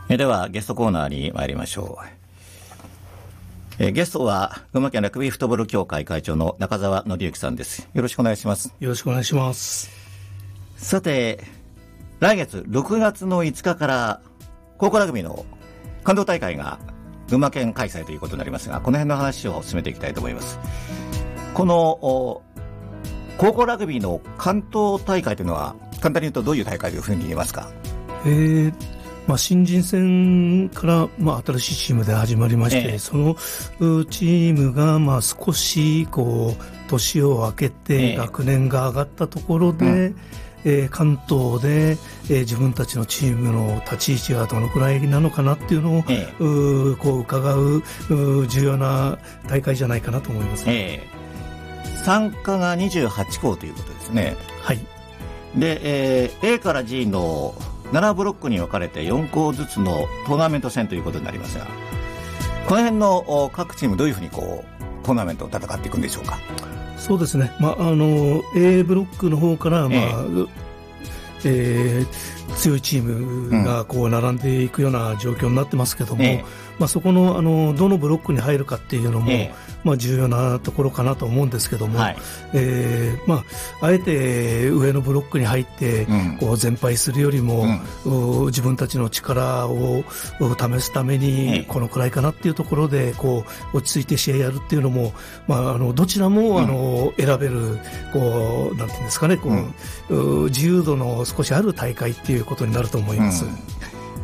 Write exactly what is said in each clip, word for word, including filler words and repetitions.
えではゲストコーナーに参りましょう。えゲストは群馬県ラグビーフットボール協会会長の中澤紀之さんです。よろしくお願いします。 よろしくお願いします。 さて、来月ろくがつのいつかから高校ラグビーの関東大会が群馬県開催ということになりますが、この辺の話を進めていきたいと思います。この高校ラグビーの関東大会というのは簡単に言うとどういう大会というふうに言えますか？ えーまあ、新人戦から、まあ、新しいチームで始まりまして、ええ、そのチームが、まあ、少しこう年を明けて学年が上がったところで、ええうんえー、関東で、えー、自分たちのチームの立ち位置がどのくらいなのかなっていうのを、ええ、うこう伺う、う重要な大会じゃないかなと思います、ねええ、参加がにじゅうはちこうということですね。 はい。 で、えー、A から G のななブロックに分かれてよん校ずつのトーナメント戦ということになりますが、この辺の各チームどういうふうにこうトーナメントを戦っていくんでしょうか？ そうですね、まあ、あの A ブロックの方から、まあえーえー、強いチームがこう並んでいくような状況になってますけども、えーまあ、そこの、あのどのブロックに入るかっていうのも、えーまあ、重要なところかなと思うんですけども、はいえーまあ、あえて上のブロックに入って、うん、こう全敗するよりも、うん、自分たちの力を試すためにこのくらいかなっていうところでこう落ち着いて試合やるっていうのも、まあ、あのどちらも、うん、あの選べるこうなんていうんですかねこう、うん、自由度の少しある大会っていうことになると思います、うん、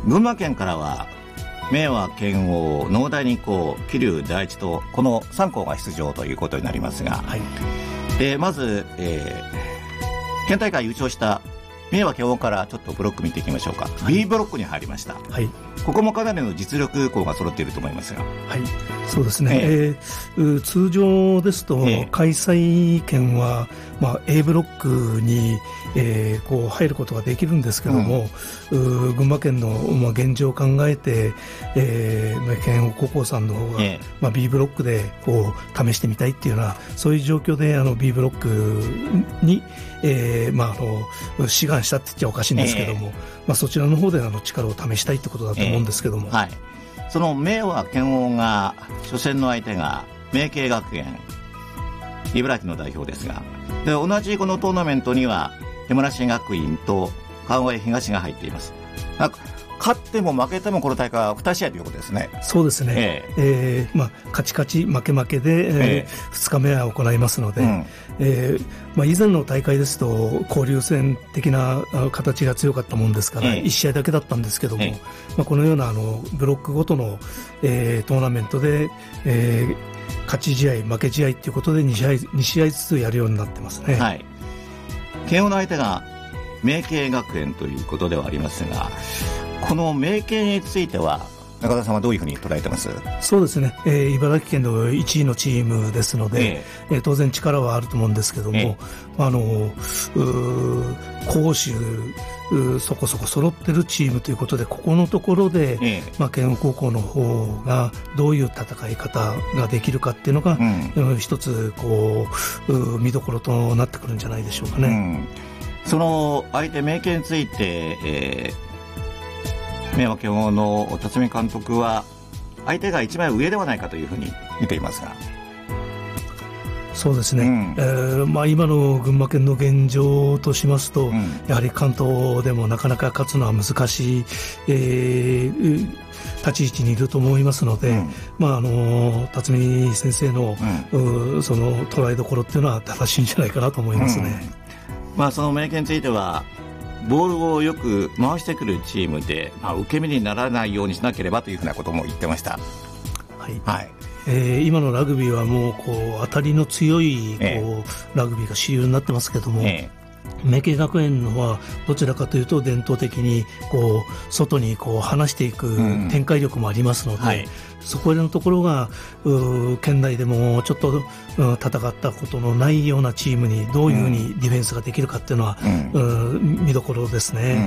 群馬県からは明和、剣王、農大二高、桐生第一とこのさん校が出場ということになりますが、はい、でまず、えー、県大会優勝した明和、剣王からちょっとブロック見ていきましょうか、はい、B ブロックに入りました、はい、ここもかなりの実力校が揃っていると思いますが、 はい、そうですね、えーえー、通常ですと、えー、開催権は、まあ、A ブロックに、えー、こう入ることができるんですけども、うん、群馬県の、まあ、現状を考えて、えー、県央高校さんの方が、えーまあ、B ブロックでこう試してみたいっていうようなそういう状況であの B ブロックに、えーまあ、あの志願したって言っちゃおかしいんですけども、えーまあ、そちらの方であの力を試したいってことだと思うんですけども、えーはい、 その明和、剣王が初戦の相手が明慶学園茨城の代表ですが、で同じこのトーナメントには山梨学院と川越東が入っています。勝っても負けてもこの大会はに試合ということですね。 そうですね、えーえーまあ、勝ち勝ち負け負けで、えーえー、ふつかめは行いますので、うんえーまあ、以前の大会ですと交流戦的な形が強かったもんですから、えー、いち試合だけだったんですけども、えーまあ、このようなあのブロックごとの、えー、トーナメントで、えー、勝ち試合負け試合ということでに試合、に試合ずつやるようになってますね。 はい、慶応の相手が明慶学園ということではありますが、この明慶については中田さんはどういうふうに捉えてます？ そうですね、えー、茨城県のいちいのチームですので、えーえー、当然力はあると思うんですけども、えー、あの攻守そこそこ揃ってるチームということで、ここのところで、えーまあ、県央高校の方がどういう戦い方ができるかっていうのが、うん、一つこう見どころとなってくるんじゃないでしょうかね、うん、 その相手明慶について、えー明和、剣王の辰巳監督は相手が一枚上ではないかというふうに見ていますが、 そうですね、うんえーまあ、今の群馬県の現状としますと、うん、やはり関東でもなかなか勝つのは難しい、えー、立ち位置にいると思いますので、うんまあ、あの辰巳先生の、うん、その捉えどころっていうのは正しいんじゃないかなと思いますね、 うんまあ、その明慶についてはボールをよく回してくるチームで、まあ、受け身にならないようにしなければというふうなことも言ってました。 はい、はいえー、今のラグビーはもう、こう当たりの強いこう、えー、ラグビーが主流になってますけども、えー、明慶学園のはどちらかというと伝統的にこう外にこう離していく展開力もありますので、うんはいそこのところが県内でもちょっと戦ったことのないようなチームにどういうふうにディフェンスができるかっていうのは、うん、見どころですね。